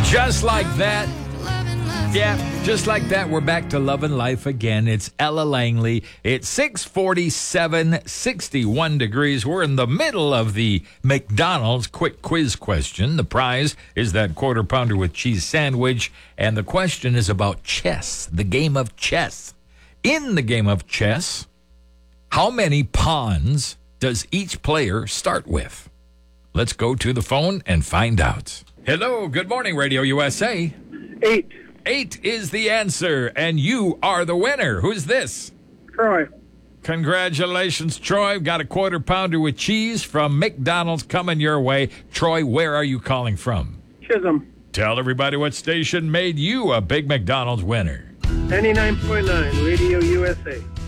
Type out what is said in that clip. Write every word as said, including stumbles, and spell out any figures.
Just like that. Yeah, just like that, we're back to loving life again. It's Ella Langley. It's six forty-seven, sixty-one degrees. We're in the middle of the McDonald's quick quiz question. The prize is that quarter pounder with cheese sandwich. And the question is about chess, the game of chess. In the game of chess, how many pawns does each player start with? Let's go to the phone and find out. Hello, good morning, Radio U S A. Eight. Eight is the answer, and you are the winner. Who's this? Troy. Congratulations, Troy. Got a quarter pounder with cheese from McDonald's coming your way. Troy, where are you calling from? Chisholm. Tell everybody what station made you a big McDonald's winner. ninety-nine point nine Radio U S A.